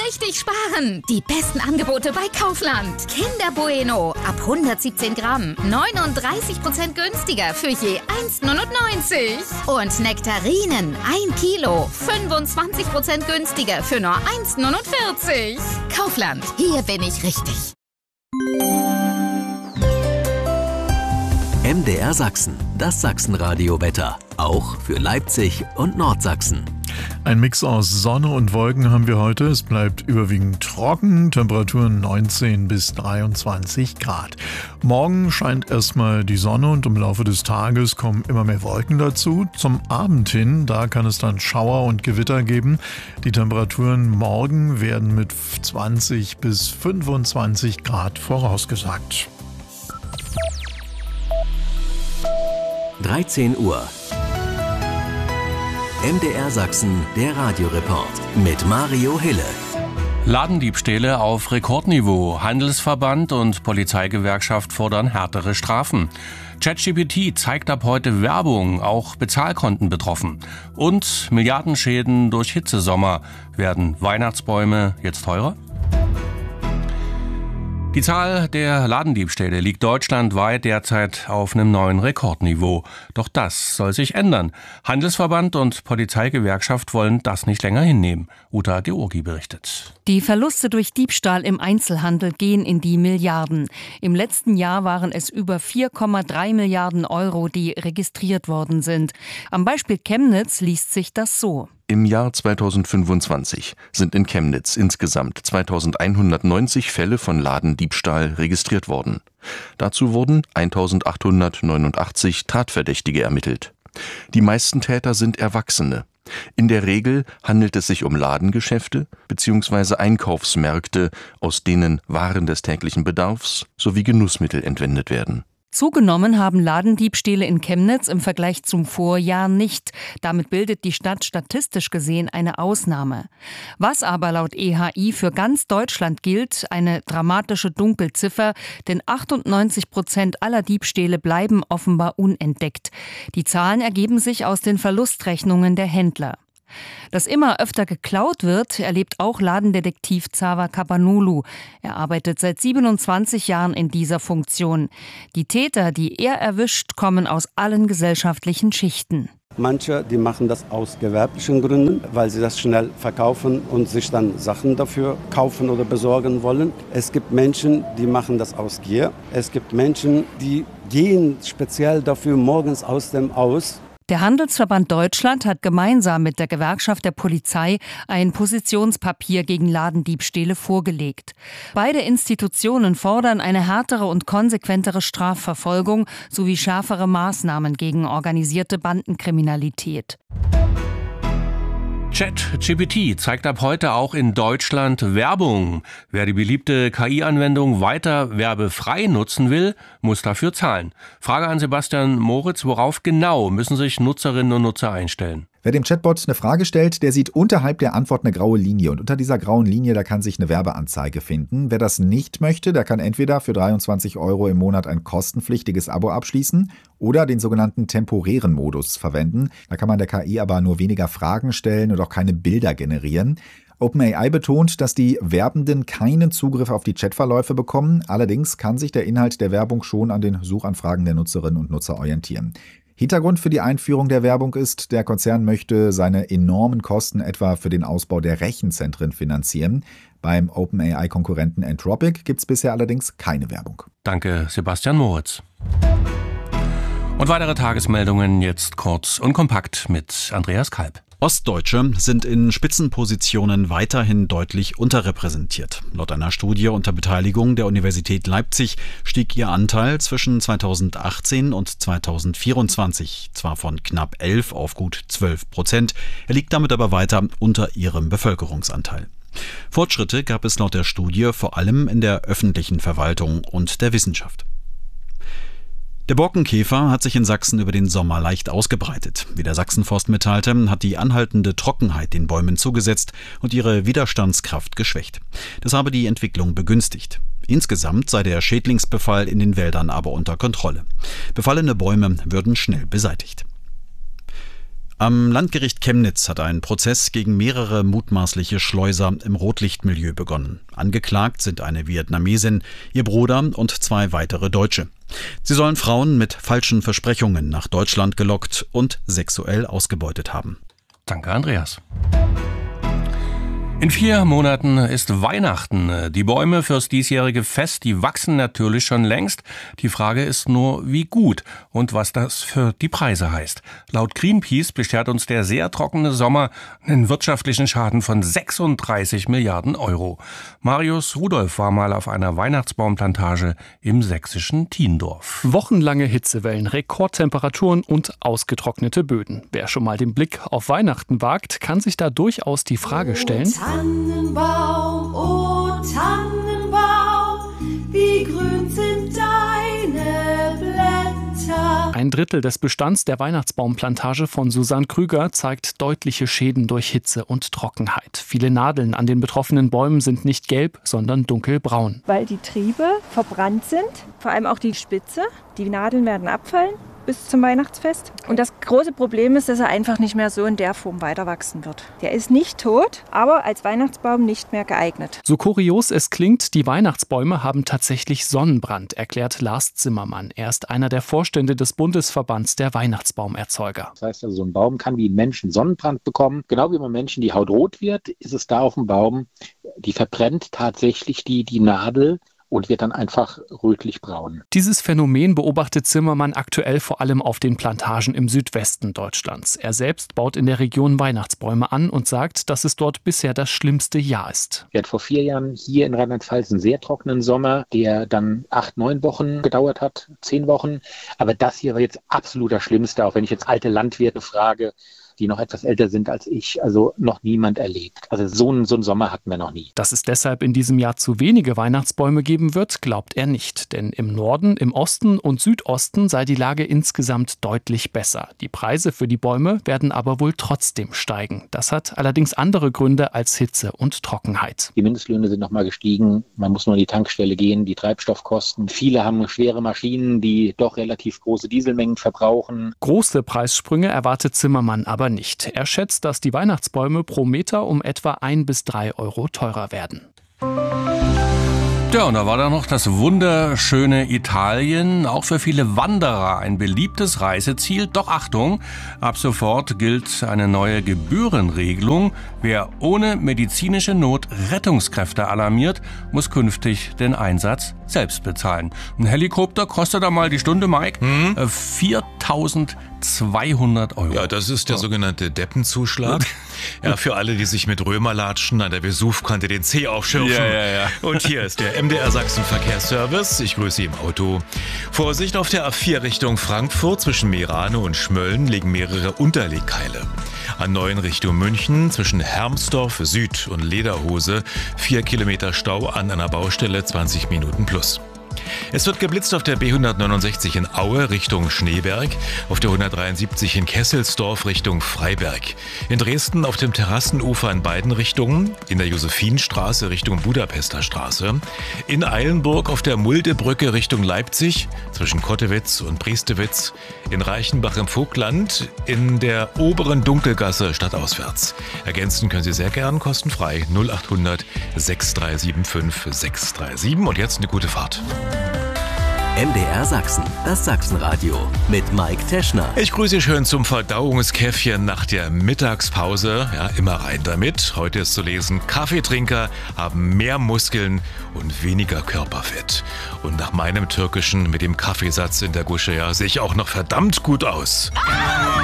richtig sparen. Die besten Angebote bei Kaufland. Kinder Bueno ab 117 Gramm. 39% günstiger für je 1,99. Und Nektarinen 1 Kilo. 25% günstiger für nur 1,49. Kaufland, hier bin ich richtig. MDR Sachsen, das Sachsenradio-Wetter. Auch für Leipzig und Nordsachsen. Ein Mix aus Sonne und Wolken haben wir heute. Es bleibt überwiegend trocken, Temperaturen 19 bis 23 Grad. Morgen scheint erstmal die Sonne und im Laufe des Tages kommen immer mehr Wolken dazu. Zum Abend hin, da kann es dann Schauer und Gewitter geben. Die Temperaturen morgen werden mit 20 bis 25 Grad vorausgesagt. 13 Uhr. MDR Sachsen, der Radioreport mit Mario Hille. Ladendiebstähle auf Rekordniveau. Handelsverband und Polizeigewerkschaft fordern härtere Strafen. ChatGPT zeigt ab heute Werbung, auch Bezahlkonten betroffen. Und Milliardenschäden durch Hitzesommer. Werden Weihnachtsbäume jetzt teurer? Die Zahl der Ladendiebstähle liegt deutschlandweit derzeit auf einem neuen Rekordniveau. Doch das soll sich ändern. Handelsverband und Polizeigewerkschaft wollen das nicht länger hinnehmen. Uta Georgi berichtet. Die Verluste durch Diebstahl im Einzelhandel gehen in die Milliarden. Im letzten Jahr waren es über 4,3 Milliarden Euro, die registriert worden sind. Am Beispiel Chemnitz liest sich das so. Im Jahr 2025 sind in Chemnitz insgesamt 2190 Fälle von Ladendiebstahl registriert worden. Dazu wurden 1889 Tatverdächtige ermittelt. Die meisten Täter sind Erwachsene. In der Regel handelt es sich um Ladengeschäfte bzw. Einkaufsmärkte, aus denen Waren des täglichen Bedarfs sowie Genussmittel entwendet werden. Zugenommen haben Ladendiebstähle in Chemnitz im Vergleich zum Vorjahr nicht. Damit bildet die Stadt statistisch gesehen eine Ausnahme. Was aber laut EHI für ganz Deutschland gilt, eine dramatische Dunkelziffer, denn 98% aller Diebstähle bleiben offenbar unentdeckt. Die Zahlen ergeben sich aus den Verlustrechnungen der Händler. Dass immer öfter geklaut wird, erlebt auch Ladendetektiv Xaver Kapanulu. Er arbeitet seit 27 Jahren in dieser Funktion. Die Täter, die er erwischt, kommen aus allen gesellschaftlichen Schichten. Manche, die machen das aus gewerblichen Gründen, weil sie das schnell verkaufen und sich dann Sachen dafür kaufen oder besorgen wollen. Es gibt Menschen, die machen das aus Gier. Es gibt Menschen, die gehen speziell dafür morgens aus dem Haus. Der Handelsverband Deutschland hat gemeinsam mit der Gewerkschaft der Polizei ein Positionspapier gegen Ladendiebstähle vorgelegt. Beide Institutionen fordern eine härtere und konsequentere Strafverfolgung sowie schärfere Maßnahmen gegen organisierte Bandenkriminalität. ChatGPT zeigt ab heute auch in Deutschland Werbung. Wer die beliebte KI-Anwendung weiter werbefrei nutzen will, muss dafür zahlen. Frage an Sebastian Moritz, worauf genau müssen sich Nutzerinnen und Nutzer einstellen? Wer dem Chatbot eine Frage stellt, der sieht unterhalb der Antwort eine graue Linie. Und unter dieser grauen Linie, da kann sich eine Werbeanzeige finden. Wer das nicht möchte, der kann entweder für 23 € im Monat ein kostenpflichtiges Abo abschließen oder den sogenannten temporären Modus verwenden. Da kann man der KI aber nur weniger Fragen stellen und auch keine Bilder generieren. OpenAI betont, dass die Werbenden keinen Zugriff auf die Chatverläufe bekommen. Allerdings kann sich der Inhalt der Werbung schon an den Suchanfragen der Nutzerinnen und Nutzer orientieren. Hintergrund für die Einführung der Werbung ist, der Konzern möchte seine enormen Kosten etwa für den Ausbau der Rechenzentren finanzieren. Beim OpenAI-Konkurrenten Anthropic gibt es bisher allerdings keine Werbung. Danke, Sebastian Moritz. Und weitere Tagesmeldungen jetzt kurz und kompakt mit Andreas Kalb. Ostdeutsche sind in Spitzenpositionen weiterhin deutlich unterrepräsentiert. Laut einer Studie unter Beteiligung der Universität Leipzig stieg ihr Anteil zwischen 2018 und 2024 zwar von knapp 11 auf gut 12%, er liegt damit aber weiter unter ihrem Bevölkerungsanteil. Fortschritte gab es laut der Studie vor allem in der öffentlichen Verwaltung und der Wissenschaft. Der Borkenkäfer hat sich in Sachsen über den Sommer leicht ausgebreitet. Wie der Sachsenforst mitteilte, hat die anhaltende Trockenheit den Bäumen zugesetzt und ihre Widerstandskraft geschwächt. Das habe die Entwicklung begünstigt. Insgesamt sei der Schädlingsbefall in den Wäldern aber unter Kontrolle. Befallene Bäume würden schnell beseitigt. Am Landgericht Chemnitz hat ein Prozess gegen mehrere mutmaßliche Schleuser im Rotlichtmilieu begonnen. Angeklagt sind eine Vietnamesin, ihr Bruder und 2 weitere Deutsche. Sie sollen Frauen mit falschen Versprechungen nach Deutschland gelockt und sexuell ausgebeutet haben. Danke, Andreas. In 4 Monaten ist Weihnachten. Die Bäume fürs diesjährige Fest, die wachsen natürlich schon längst. Die Frage ist nur, wie gut und was das für die Preise heißt. Laut Greenpeace beschert uns der sehr trockene Sommer einen wirtschaftlichen Schaden von 36 Milliarden Euro. Marius Rudolph war mal auf einer Weihnachtsbaumplantage im sächsischen Thiendorf. Wochenlange Hitzewellen, Rekordtemperaturen und ausgetrocknete Böden. Wer schon mal den Blick auf Weihnachten wagt, kann sich da durchaus die Frage stellen: Tannenbaum, oh Tannenbaum, wie grün sind deine Blätter. Ein Drittel des Bestands der Weihnachtsbaumplantage von Susanne Krüger zeigt deutliche Schäden durch Hitze und Trockenheit. Viele Nadeln an den betroffenen Bäumen sind nicht gelb, sondern dunkelbraun. Weil die Triebe verbrannt sind, vor allem auch die Spitze. Die Nadeln werden abfallen bis zum Weihnachtsfest. Und das große Problem ist, dass er einfach nicht mehr so in der Form weiter wachsen wird. Der ist nicht tot, aber als Weihnachtsbaum nicht mehr geeignet. So kurios es klingt, die Weihnachtsbäume haben tatsächlich Sonnenbrand, erklärt Lars Zimmermann. Er ist einer der Vorstände des Bundesverbands der Weihnachtsbaumerzeuger. Das heißt also, so ein Baum kann wie ein Mensch einen Sonnenbrand bekommen. Genau wie beim Menschen die Haut rot wird, ist es da auf dem Baum, die verbrennt tatsächlich die Nadel und wird dann einfach rötlich-braun. Dieses Phänomen beobachtet Zimmermann aktuell vor allem auf den Plantagen im Südwesten Deutschlands. Er selbst baut in der Region Weihnachtsbäume an und sagt, dass es dort bisher das schlimmste Jahr ist. Wir hatten vor 4 Jahren hier in Rheinland-Pfalz einen sehr trockenen Sommer, der dann 8, 9 Wochen gedauert hat, 10 Wochen. Aber das hier war jetzt absolut das Schlimmste, auch wenn ich jetzt alte Landwirte frage, die noch etwas älter sind als ich, also noch niemand erlebt. Also so einen Sommer hatten wir noch nie. Dass es deshalb in diesem Jahr zu wenige Weihnachtsbäume geben wird, glaubt er nicht. Denn im Norden, im Osten und Südosten sei die Lage insgesamt deutlich besser. Die Preise für die Bäume werden aber wohl trotzdem steigen. Das hat allerdings andere Gründe als Hitze und Trockenheit. Die Mindestlöhne sind nochmal gestiegen. Man muss nur an die Tankstelle gehen, die Treibstoffkosten. Viele haben schwere Maschinen, die doch relativ große Dieselmengen verbrauchen. Große Preissprünge erwartet Zimmermann aber nicht. Er schätzt, dass die Weihnachtsbäume pro Meter um etwa 1 bis 3 Euro teurer werden. Ja, und da war da noch das wunderschöne Italien, auch für viele Wanderer ein beliebtes Reiseziel. Doch Achtung, ab sofort gilt eine neue Gebührenregelung. Wer ohne medizinische Not Rettungskräfte alarmiert, muss künftig den Einsatz selbst bezahlen. Ein Helikopter kostet da mal die Stunde, Mike, 4.200 Euro. Ja, das ist der sogenannte Deppenzuschlag. Ja, für alle, die sich mit Römerlatschen an der Vesuvkante den Zeh aufschürfen. Ja. Und hier ist der MDR Sachsen Verkehrsservice. Ich grüße Sie im Auto. Vorsicht, auf der A4 Richtung Frankfurt zwischen Meerane und Schmölln liegen mehrere Unterlegkeile. A9 Richtung München zwischen Hermsdorf Süd und Lederhose 4 Kilometer Stau an einer Baustelle, 20 Minuten plus. Es wird geblitzt auf der B169 in Aue Richtung Schneeberg, auf der 173 in Kesselsdorf Richtung Freiberg, in Dresden auf dem Terrassenufer in beiden Richtungen, in der Josephinstraße Richtung Budapester Straße, in Eilenburg auf der Muldebrücke Richtung Leipzig zwischen Kottewitz und Priestewitz, in Reichenbach im Vogtland, in der oberen Dunkelgasse stadtauswärts. Ergänzen können Sie sehr gern kostenfrei 0800 6375 637 und jetzt eine gute Fahrt. MDR Sachsen, das Sachsenradio mit Mike Teschner. Ich grüße Sie schön zum Verdauungskäffchen nach der Mittagspause. Ja, immer rein damit. Heute ist zu lesen, Kaffeetrinker haben mehr Muskeln und weniger Körperfett. Und nach meinem Türkischen mit dem Kaffeesatz in der Gusche, ja, sehe ich auch noch verdammt gut aus.